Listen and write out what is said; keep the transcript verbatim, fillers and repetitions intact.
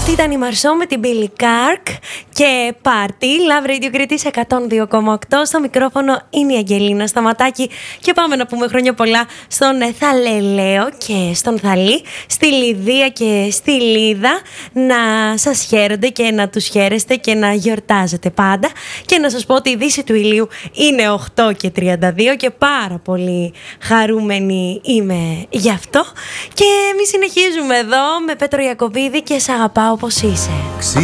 Αυτή ήταν η Μαρσό με την Billy Kark και Party. Love Radio Κρήτης εκατόν δύο κόμμα οκτώ. Στο μικρόφωνο είναι η Αγγελίνα Σταματάκη και πάμε να πούμε χρόνια πολλά στον Θαλελαίο και στον Θαλή, στη Λιδία και στη Λίδα. Να σας χαίρονται και να τους χαίρεστε και να γιορτάζετε πάντα. Και να σας πω ότι η δύση του ηλίου είναι οκτώ και τριάντα δύο και πάρα πολύ χαρούμενη είμαι γι' αυτό. Και εμείς συνεχίζουμε εδώ με Πέτρο Ιακωβίδη και «Σ' αγαπάω όπως είσαι».